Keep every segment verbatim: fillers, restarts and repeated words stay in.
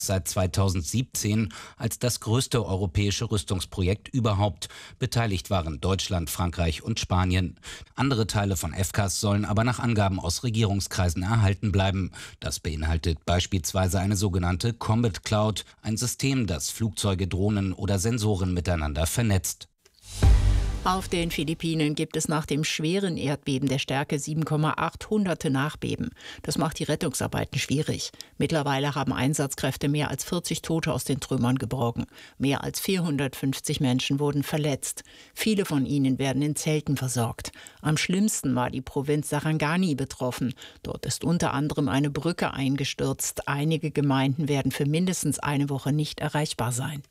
seit zweitausendsiebzehn als das größte europäische Rüstungsprojekt überhaupt. Beteiligt waren Deutschland, Frankreich und Spanien. Andere Teile von F C A S sollen aber nach Angaben aus Regierungskreisen erhalten bleiben. Das beinhaltet beispielsweise eine sogenannte Combat Cloud, ein System, das Flugzeuge, Drohnen oder Sensoren miteinander vernetzt. Auf den Philippinen gibt es nach dem schweren Erdbeben der Stärke sieben Komma acht hunderte Nachbeben. Das macht die Rettungsarbeiten schwierig. Mittlerweile haben Einsatzkräfte mehr als vierzig Tote aus den Trümmern geborgen. Mehr als vierhundertfünfzig Menschen wurden verletzt. Viele von ihnen werden in Zelten versorgt. Am schlimmsten war die Provinz Sarangani betroffen. Dort ist unter anderem eine Brücke eingestürzt. Einige Gemeinden werden für mindestens eine Woche nicht erreichbar sein.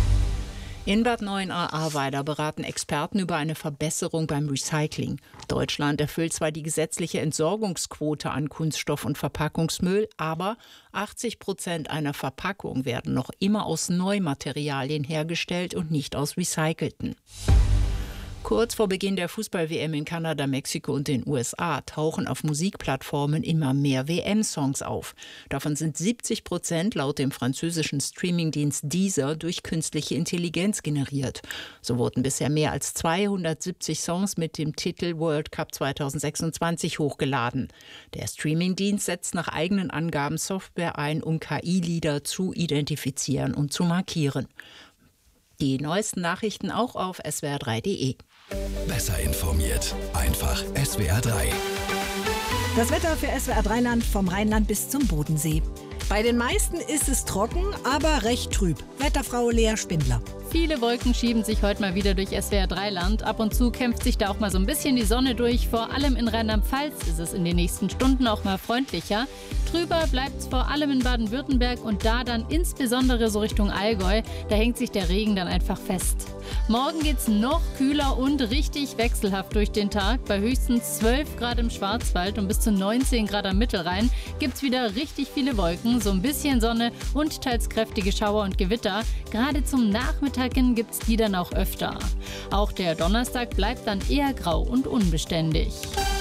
In Bad Neuenahr-Ahrweiler beraten Experten über eine Verbesserung beim Recycling. Deutschland erfüllt zwar die gesetzliche Entsorgungsquote an Kunststoff- und Verpackungsmüll, aber achtzig Prozent einer Verpackung werden noch immer aus Neumaterialien hergestellt und nicht aus recycelten. Kurz vor Beginn der Fußball-W M in Kanada, Mexiko und den U S A tauchen auf Musikplattformen immer mehr W M-Songs auf. Davon sind siebzig Prozent laut dem französischen Streamingdienst Deezer durch künstliche Intelligenz generiert. So wurden bisher mehr als zweihundertsiebzig Songs mit dem Titel World Cup zweitausendsechsundzwanzig hochgeladen. Der Streamingdienst setzt nach eigenen Angaben Software ein, um K I-Lieder zu identifizieren und zu markieren. Die neuesten Nachrichten auch auf S W R drei Punkt de. Besser informiert. Einfach S W R drei. Das Wetter für S W R drei Land vom Rheinland bis zum Bodensee. Bei den meisten ist es trocken, aber recht trüb. Wetterfrau Lea Spindler. Viele Wolken schieben sich heute mal wieder durch S W R drei Land. Ab und zu kämpft sich da auch mal so ein bisschen die Sonne durch. Vor allem in Rheinland-Pfalz ist es in den nächsten Stunden auch mal freundlicher. Trüber bleibt es vor allem in Baden-Württemberg und da dann insbesondere so Richtung Allgäu. Da hängt sich der Regen dann einfach fest. Morgen geht es noch kühler und richtig wechselhaft durch den Tag. Bei höchstens zwölf Grad im Schwarzwald und bis zu neunzehn Grad am Mittelrhein gibt es wieder richtig viele Wolken, so ein bisschen Sonne und teils kräftige Schauer und Gewitter. Gerade zum Nachmittag hin gibt es die dann auch öfter. Auch der Donnerstag bleibt dann eher grau und unbeständig.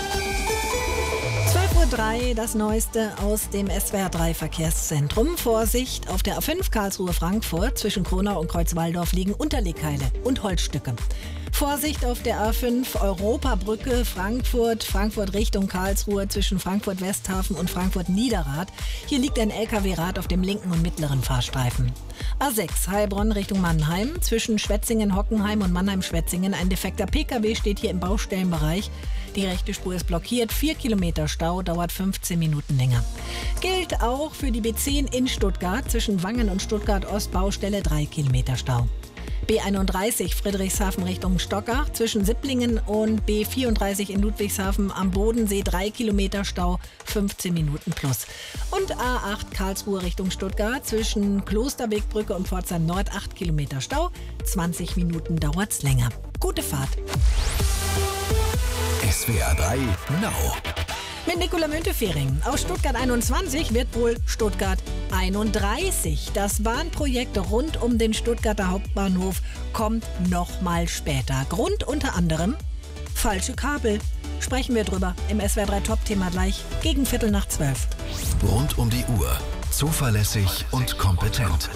zwölf Uhr drei, das Neueste aus dem S W R drei Verkehrszentrum. Vorsicht, auf der A fünf Karlsruhe-Frankfurt zwischen Kronau und Kreuzwaldorf liegen Unterlegkeile und Holzstücke. Vorsicht auf der A fünf Europabrücke Frankfurt, Frankfurt Richtung Karlsruhe zwischen Frankfurt-Westhafen und Frankfurt-Niederrad. Hier liegt ein L K W-Rad auf dem linken und mittleren Fahrstreifen. A sechs Heilbronn Richtung Mannheim zwischen Schwetzingen-Hockenheim und Mannheim-Schwetzingen. Ein defekter P K W steht hier im Baustellenbereich. Die rechte Spur ist blockiert. Vier Kilometer Stau, dauert fünfzehn Minuten länger. Gilt auch für die B zehn in Stuttgart zwischen Wangen und Stuttgart-Ost Baustelle drei Kilometer Stau. B einunddreißig Friedrichshafen Richtung Stockach zwischen Sipplingen und B vierunddreißig in Ludwigshafen am Bodensee drei Kilometer Stau, fünfzehn Minuten plus. Und A acht Karlsruhe Richtung Stuttgart zwischen Klosterwegbrücke und Pforzheim Nord acht Kilometer Stau, zwanzig Minuten dauert's länger. Gute Fahrt. S W R drei Now. Mit Nicola Müntefering. Aus Stuttgart einundzwanzig wird wohl Stuttgart einunddreißig. Das Bahnprojekt rund um den Stuttgarter Hauptbahnhof kommt noch mal später. Grund unter anderem falsche Kabel. Sprechen wir drüber im S W R drei Top-Thema gleich gegen Viertel nach zwölf. Rund um die Uhr. Zuverlässig und kompetent.